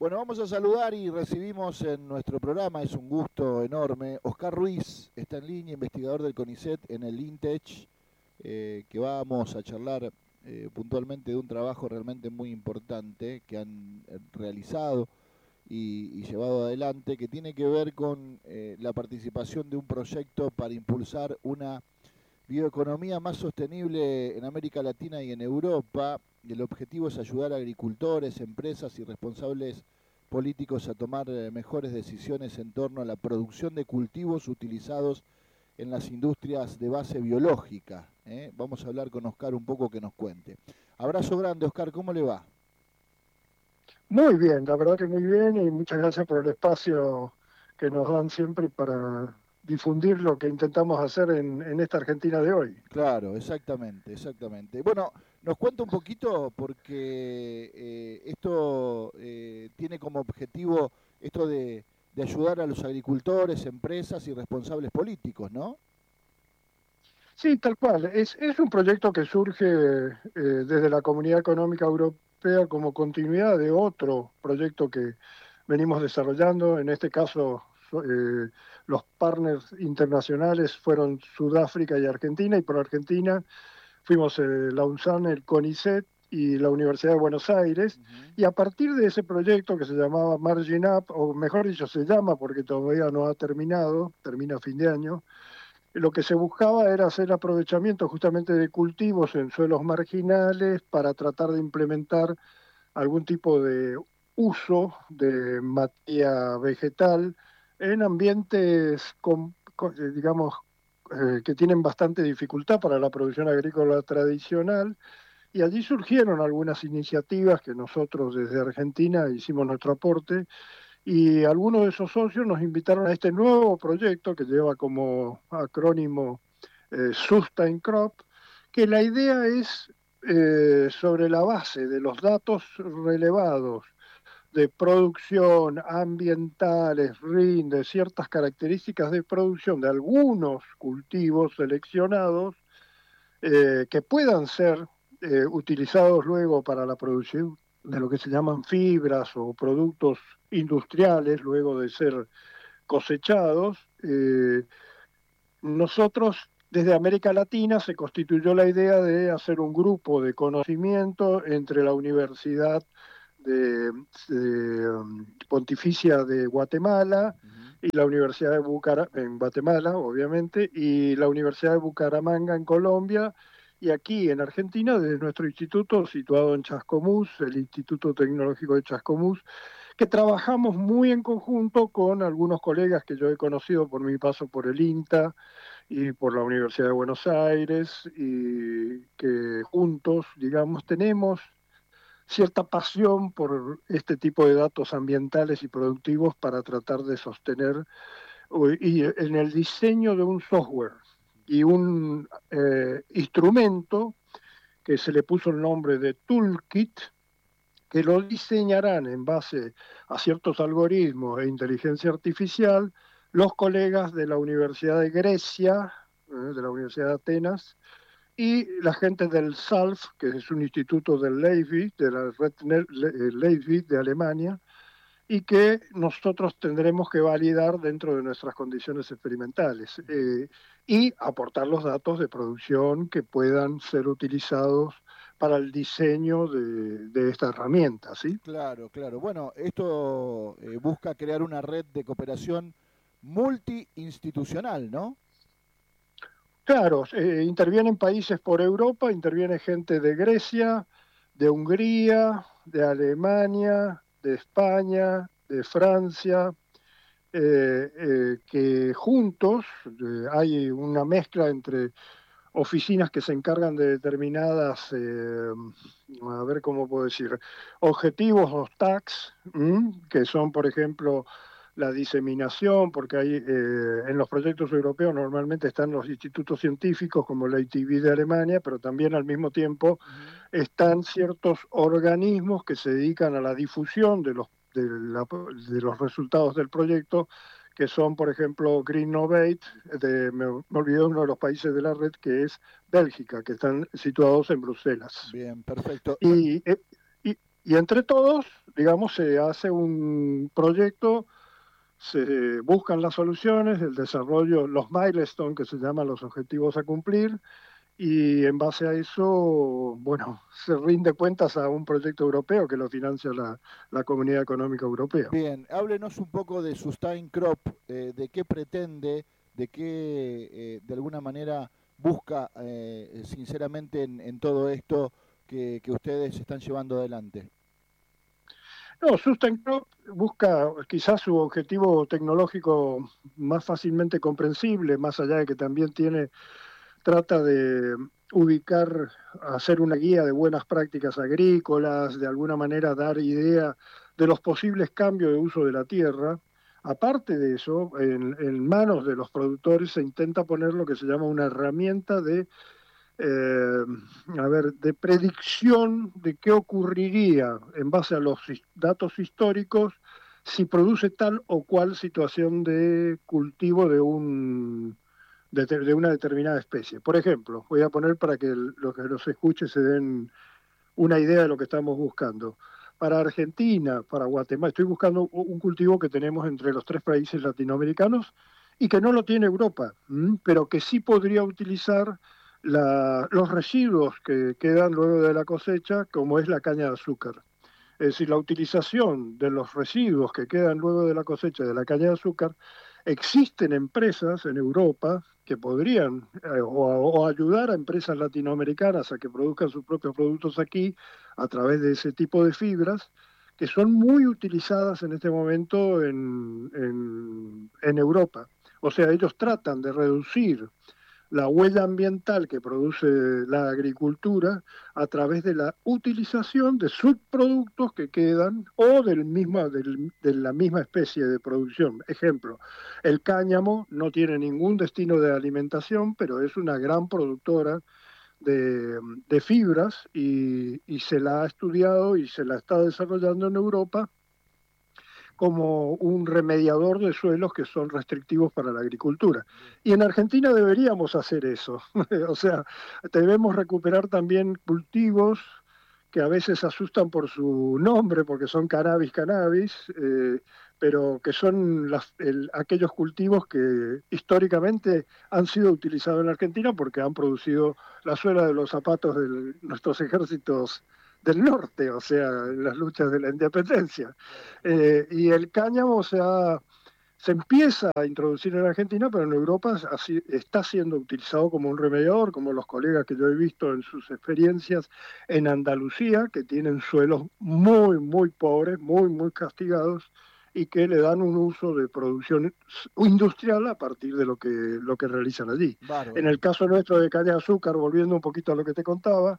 Bueno, vamos a saludar y recibimos en nuestro programa, es un gusto enorme, Oscar Ruiz, está en línea, investigador del CONICET en el INTECH, que vamos a charlar puntualmente de un trabajo realmente muy importante que han realizado y llevado adelante, que tiene que ver con la participación de un proyecto para impulsar una bioeconomía más sostenible en América Latina y en Europa. El objetivo es ayudar a agricultores, empresas y responsables políticos a tomar mejores decisiones en torno a la producción de cultivos utilizados en las industrias de base biológica. Vamos a hablar con Oscar un poco que nos cuente. Abrazo grande, Oscar, ¿cómo le va? Muy bien, la verdad que muy bien y muchas gracias por el espacio que nos dan siempre para difundir lo que intentamos hacer en esta Argentina de hoy. Claro, exactamente, exactamente. Bueno, nos cuenta un poquito porque esto tiene como objetivo esto de ayudar a los agricultores, empresas y responsables políticos, ¿no? Sí, tal cual. Es un proyecto que surge desde la Comunidad Económica Europea como continuidad de otro proyecto que venimos desarrollando. En este caso, los partners internacionales fueron Sudáfrica y Argentina, y por Argentina fuimos la UNSAN, el CONICET y la Universidad de Buenos Aires, Ujú. y a partir de ese proyecto que se llamaba Margin Up, o mejor dicho, se llama porque todavía no ha terminado, termina a fin de año, lo que se buscaba era hacer aprovechamiento justamente de cultivos en suelos marginales para tratar de implementar algún tipo de uso de materia vegetal en ambientes, digamos, que tienen bastante dificultad para la producción agrícola tradicional, y allí surgieron algunas iniciativas que nosotros desde Argentina hicimos nuestro aporte, y algunos de esos socios nos invitaron a este nuevo proyecto que lleva como acrónimo Sustain Crop, que la idea es, sobre la base de los datos relevados de producción, ambientales, de ciertas características de producción de algunos cultivos seleccionados, que puedan ser utilizados luego para la producción de lo que se llaman fibras o productos industriales luego de ser cosechados. Nosotros, desde América Latina, se constituyó la idea de hacer un grupo de conocimiento entre la Universidad Pontificia de Guatemala Ujú. y la Universidad de Bucaramanga, en Guatemala, obviamente, y la Universidad de Bucaramanga en Colombia, y aquí en Argentina, desde nuestro instituto situado en Chascomús, el Instituto Tecnológico de Chascomús, que trabajamos muy en conjunto con algunos colegas que yo he conocido por mi paso por el INTA y por la Universidad de Buenos Aires, y que juntos, digamos, tenemos cierta pasión por este tipo de datos ambientales y productivos para tratar de sostener y en el diseño de un software y un instrumento que se le puso el nombre de Toolkit, que lo diseñarán en base a ciertos algoritmos e inteligencia artificial los colegas de la Universidad de Grecia, de la Universidad de Atenas, y la gente del SALF, que es un instituto del Leibniz, de la red Leibniz de Alemania, y que nosotros tendremos que validar dentro de nuestras condiciones experimentales, y aportar los datos de producción que puedan ser utilizados para el diseño de esta herramienta, ¿sí? Claro, claro. Bueno, esto busca crear una red de cooperación multiinstitucional, ¿no? Claro, intervienen países por Europa, interviene gente de Grecia, de Hungría, de Alemania, de España, de Francia, que juntos hay una mezcla entre oficinas que se encargan de determinadas, a ver cómo puedo decir, objetivos o tags, que son, por ejemplo, la diseminación, porque hay, en los proyectos europeos normalmente están los institutos científicos como la ITV de Alemania, pero también al mismo tiempo Ujú. están ciertos organismos que se dedican a la difusión de los resultados del proyecto, que son, por ejemplo, Greennovate, me olvidé uno de los países de la red, que es Bélgica, que están situados en Bruselas. Bien, perfecto. Y, eh, y, Y entre todos, digamos, se hace un proyecto, se buscan las soluciones, el desarrollo, los milestones, que se llaman los objetivos a cumplir, y en base a eso, bueno, se rinde cuentas a un proyecto europeo que lo financia la Comunidad Económica Europea. Bien, háblenos un poco de Sustain Crop, de qué pretende, de qué de alguna manera busca sinceramente en todo esto que ustedes están llevando adelante. No, Sustain Crop busca quizás su objetivo tecnológico más fácilmente comprensible, más allá de que también trata de ubicar, hacer una guía de buenas prácticas agrícolas, de alguna manera dar idea de los posibles cambios de uso de la tierra. Aparte de eso, en manos de los productores se intenta poner lo que se llama una herramienta de predicción de qué ocurriría en base a los datos históricos si produce tal o cual situación de cultivo de una determinada especie. Por ejemplo, voy a poner para que los que nos escuchen se den una idea de lo que estamos buscando. Para Argentina, para Guatemala, estoy buscando un cultivo que tenemos entre los 3 países latinoamericanos y que no lo tiene Europa, pero que sí podría utilizar los residuos que quedan luego de la cosecha, como es la caña de azúcar. Es decir, la utilización de los residuos que quedan luego de la cosecha de la caña de azúcar, existen empresas en Europa que podrían o ayudar a empresas latinoamericanas a que produzcan sus propios productos aquí a través de ese tipo de fibras, que son muy utilizadas en este momento en Europa. O sea, ellos tratan de reducir la huella ambiental que produce la agricultura a través de la utilización de subproductos que quedan o de la misma especie de producción. Ejemplo, el cáñamo no tiene ningún destino de alimentación, pero es una gran productora de fibras y se la ha estudiado y se la está desarrollando en Europa como un remediador de suelos que son restrictivos para la agricultura. Y en Argentina deberíamos hacer eso. O sea, debemos recuperar también cultivos que a veces asustan por su nombre, porque son cannabis, pero que son aquellos cultivos que históricamente han sido utilizados en Argentina porque han producido la suela de los zapatos de nuestros ejércitos del norte, o sea, en las luchas de la independencia. Y el cáñamo se empieza a introducir en Argentina, pero en Europa está siendo utilizado como un remediador, como los colegas que yo he visto en sus experiencias en Andalucía, que tienen suelos muy, muy pobres, muy, muy castigados, y que le dan un uso de producción industrial a partir de lo que realizan allí. Bárbaro. En el caso nuestro de caña de azúcar, volviendo un poquito a lo que te contaba,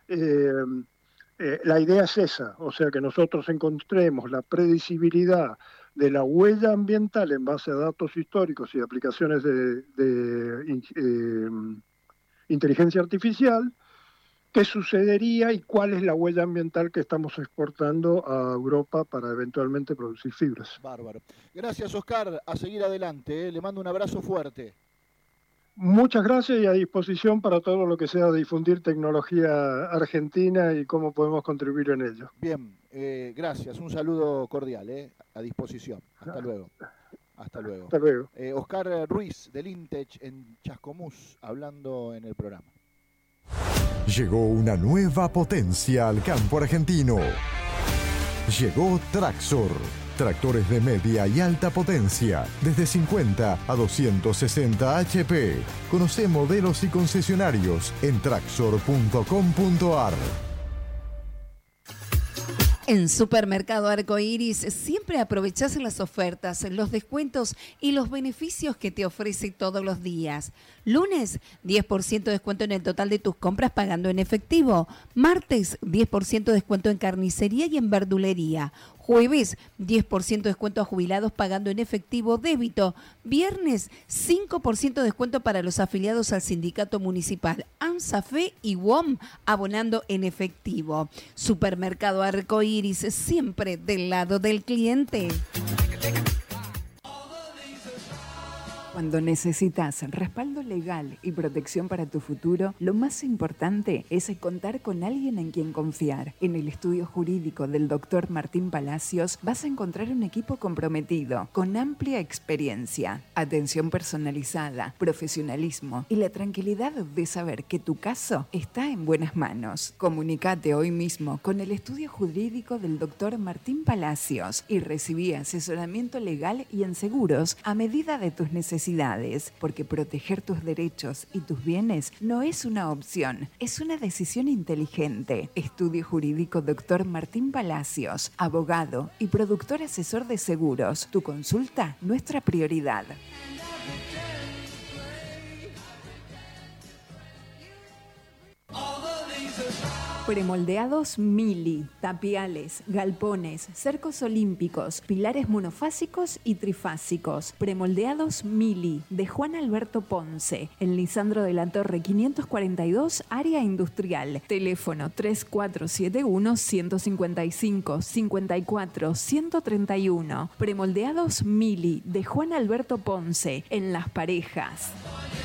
la idea es esa, o sea, que nosotros encontremos la predecibilidad de la huella ambiental en base a datos históricos y aplicaciones de inteligencia artificial, qué sucedería y cuál es la huella ambiental que estamos exportando a Europa para eventualmente producir fibras. Bárbaro. Gracias, Oscar. A seguir adelante. Le mando un abrazo fuerte. Muchas gracias y a disposición para todo lo que sea difundir tecnología argentina y cómo podemos contribuir en ello. Bien, gracias. Un saludo cordial, a disposición. Hasta luego. Hasta luego. Hasta luego. Oscar Ruiz del INTECH en Chascomús, hablando en el programa. Llegó una nueva potencia al campo argentino. Llegó Traxor. Tractores de media y alta potencia, desde 50 a 260 HP. Conoce modelos y concesionarios en traxor.com.ar. En Supermercado Arcoiris siempre aprovechás las ofertas, los descuentos y los beneficios que te ofrece todos los días. Lunes, 10% de descuento en el total de tus compras pagando en efectivo. Martes, 10% de descuento en carnicería y en verdulería. Jueves, 10% de descuento a jubilados pagando en efectivo débito. Viernes, 5% de descuento para los afiliados al sindicato municipal ANSAFE y WOM abonando en efectivo. Supermercado Arcoiris, siempre del lado del cliente. Cuando necesitas respaldo legal y protección para tu futuro, lo más importante es contar con alguien en quien confiar. En el estudio jurídico del Dr. Martín Palacios vas a encontrar un equipo comprometido, con amplia experiencia, atención personalizada, profesionalismo y la tranquilidad de saber que tu caso está en buenas manos. Comunicate hoy mismo con el estudio jurídico del Dr. Martín Palacios y recibí asesoramiento legal y en seguros a medida de tus necesidades, porque proteger tus derechos y tus bienes no es una opción, es una decisión inteligente. Estudio jurídico Dr. Martín Palacios, abogado y productor asesor de seguros. Tu consulta, nuestra prioridad. Premoldeados Mili, tapiales, galpones, cercos olímpicos, pilares monofásicos y trifásicos. Premoldeados Mili, de Juan Alberto Ponce, en Lisandro de la Torre 542, área industrial. Teléfono 3471-155-54-131. Premoldeados Mili, de Juan Alberto Ponce, en Las Parejas.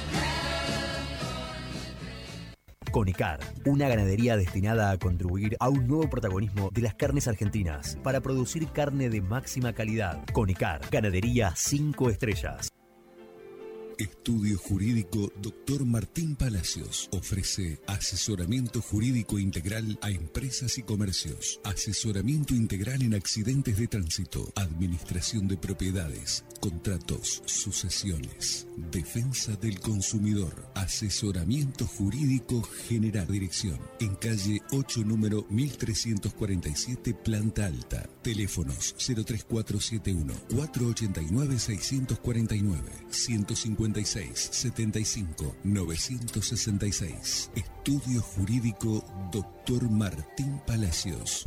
Conicar, una ganadería destinada a contribuir a un nuevo protagonismo de las carnes argentinas para producir carne de máxima calidad. Conicar, ganadería 5 estrellas. Estudio Jurídico Dr. Martín Palacios ofrece asesoramiento jurídico integral a empresas y comercios, asesoramiento integral en accidentes de tránsito, administración de propiedades, contratos, sucesiones, defensa del consumidor, asesoramiento jurídico general. Dirección en calle 8, número 1347, planta alta. Teléfonos 03471 489 649 156 75 966. Estudio Jurídico Dr. Martín Palacios.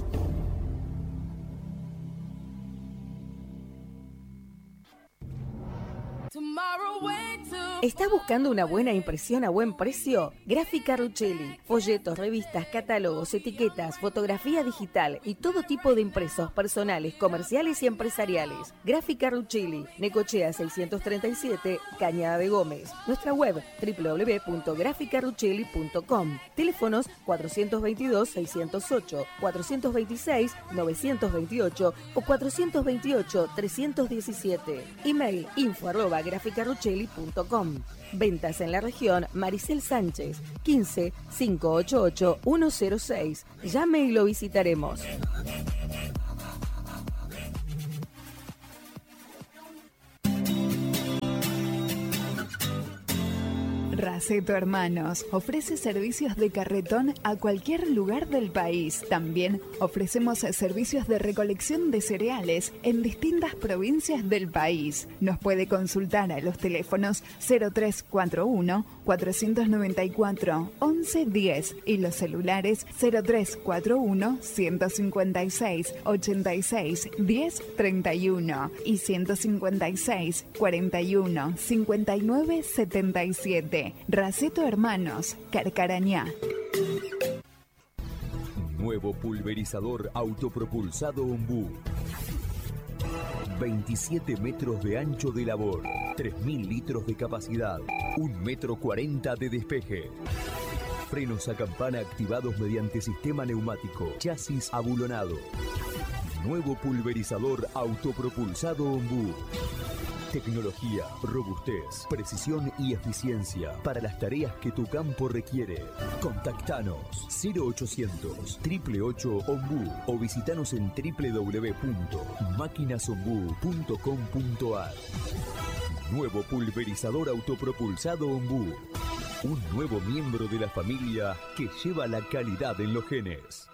¿Estás buscando una buena impresión a buen precio? Gráfica Ruchelli. Folletos, revistas, catálogos, etiquetas, fotografía digital y todo tipo de impresos personales, comerciales y empresariales. Gráfica Ruchelli. Necochea 637, Cañada de Gómez. Nuestra web www.graficaruchelli.com. Teléfonos 422-608, 426-928 o 428-317. Email info@graficaruchelli.com. Ventas en la región Maricel Sánchez, 15 588 106. Llame y lo visitaremos. Raceto Hermanos ofrece servicios de carretón a cualquier lugar del país. También ofrecemos servicios de recolección de cereales en distintas provincias del país. Nos puede consultar a los teléfonos 0341 494 1110 y los celulares 0341 156 86 10 31 y 156 41 59 77. Raceto Hermanos, Carcarañá. Nuevo pulverizador autopropulsado Ombú. 27 metros de ancho de labor, 3.000 litros de capacidad, 1,40 m de despeje. Frenos a campana activados mediante sistema neumático, chasis abulonado. Nuevo pulverizador autopropulsado Ombú. Tecnología, robustez, precisión y eficiencia para las tareas que tu campo requiere. Contactanos 0800 888 Ombú o visitanos en www.maquinasombú.com.ar. Nuevo pulverizador autopropulsado Ombú. Un nuevo miembro de la familia que lleva la calidad en los genes.